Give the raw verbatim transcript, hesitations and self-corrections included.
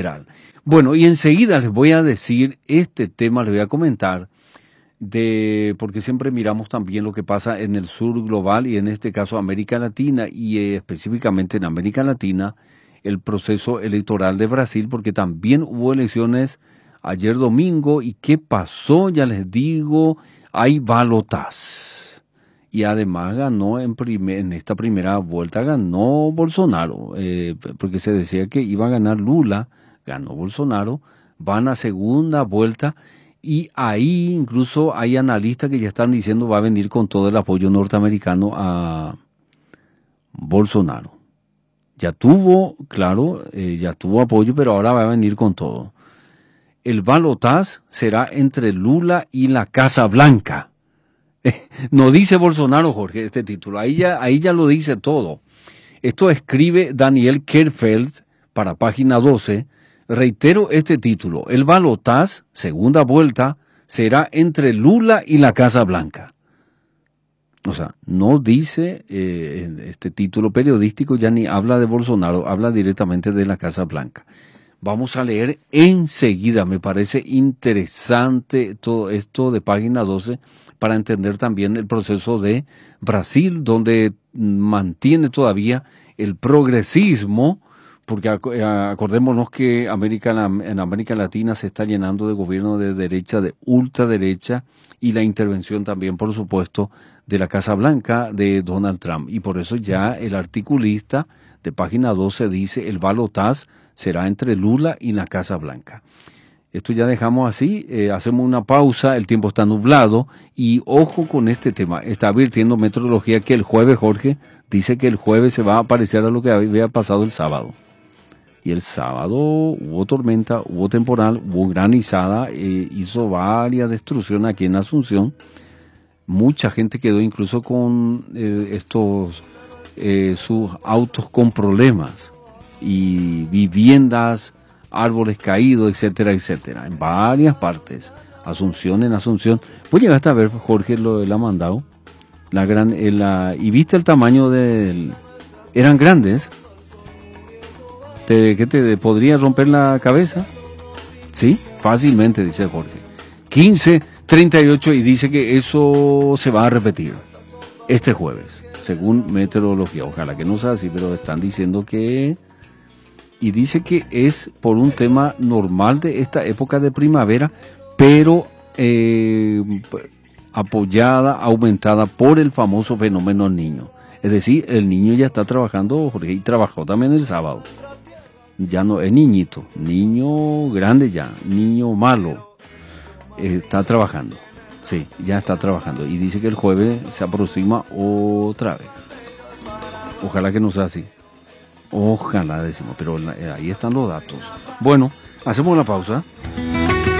primaveral. Bueno, y enseguida les voy a decir este tema, les voy a comentar, de porque siempre miramos también lo que pasa en el sur global y en este caso América Latina y eh, específicamente en América Latina, el proceso electoral de Brasil, porque también hubo elecciones ayer domingo. ¿Y qué pasó? Ya les digo, hay balotas. Y además ganó en, primer, en esta primera vuelta, ganó Bolsonaro, eh, porque se decía que iba a ganar Lula, ganó Bolsonaro, van a segunda vuelta, y ahí incluso hay analistas que ya están diciendo va a venir con todo el apoyo norteamericano a Bolsonaro. Ya tuvo, claro, eh, ya tuvo apoyo, pero ahora va a venir con todo. El balotaje será entre Lula y la Casa Blanca. No dice Bolsonaro, Jorge, este título. Ahí ya, ahí ya lo dice todo. Esto escribe Daniel Kerfeld para Página doce. Reitero este título. El balotaje, segunda vuelta, será entre Lula y la Casa Blanca. O sea, no dice eh, este título periodístico, ya ni habla de Bolsonaro, habla directamente de la Casa Blanca. Vamos a leer enseguida, me parece interesante todo esto de Página doce para entender también el proceso de Brasil, donde mantiene todavía el progresismo, porque acordémonos que América, en América Latina se está llenando de gobierno de derecha, de ultraderecha, y la intervención también, por supuesto, de la Casa Blanca de Donald Trump. Y por eso ya el articulista de Página doce dice el balotaje será entre Lula y la Casa Blanca. Esto ya dejamos así, eh, hacemos una pausa, el tiempo está nublado y ojo con este tema. Está advirtiendo Meteorología que el jueves, Jorge, dice que el jueves se va a parecer a lo que había pasado el sábado. Y el sábado hubo tormenta, hubo temporal, hubo granizada, eh, hizo varias destrucciones aquí en Asunción. Mucha gente quedó incluso con eh, estos, eh, sus autos con problemas y viviendas, árboles caídos, etcétera, etcétera, en varias partes. Asunción en Asunción. Pues llegaste a ver, Jorge, lo de la mandado, la gran, eh, la, y viste el tamaño del, eran grandes. ¿Te, ¿Qué te podría romper la cabeza? Sí, fácilmente, dice Jorge. quince treinta y ocho y dice que eso se va a repetir este jueves, según Meteorología. Ojalá que no sea así, pero están diciendo que... Y dice que es por un tema normal de esta época de primavera, pero eh, apoyada, aumentada por el famoso fenómeno niño. Es decir, el niño ya está trabajando, Jorge, y trabajó también el sábado. Ya no es niñito, niño grande ya, niño malo, eh, está trabajando, sí, ya está trabajando. Y dice que el jueves se aproxima otra vez. Ojalá que no sea así. Ojalá, decimos, pero ahí están los datos. Bueno, hacemos una pausa.